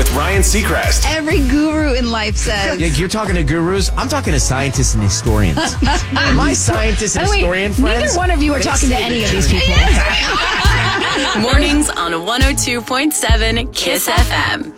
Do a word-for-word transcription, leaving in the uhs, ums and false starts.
with Ryan Seacrest. Every guru in life says. Yeah, you're talking to gurus. I'm talking to scientists and historians. My scientists and Wait, historian friends. neither one of you are talking to any of these people. Mornings on one oh two point seven Kiss F M.